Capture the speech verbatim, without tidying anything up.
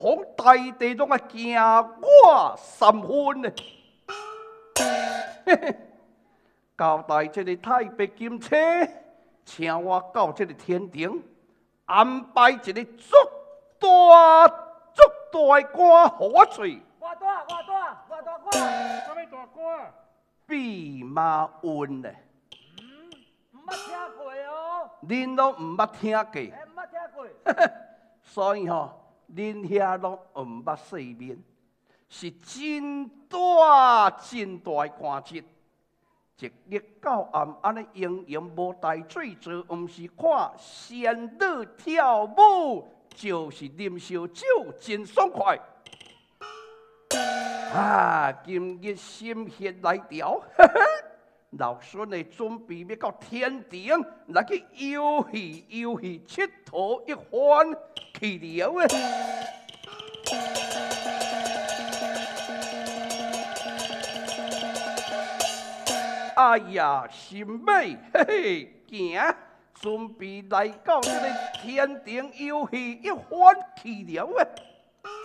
往大地中啊行我三分呢。交代这个太白金车，请我到这个天庭，安排一个足大足大的官，给我做。 偌大偌大偌大官？ 什么大官？ 弼马温呢？ 嗯，唔捌听过哦。 恁拢唔捌听过， 哎，唔捌听过。 所以吼，恁遐拢唔捌世面，是真大真大的官职。一日到暗安尼营营无代罪做，毋是看仙女跳舞，就是啉烧酒，真爽快。啊，今日心血来潮，老孙会准备要到天庭来去游戏游戏，佚佗一番去了啊！哎呀，心美，嘿嘿，行，准备来到这个天庭游戏一番去了啊！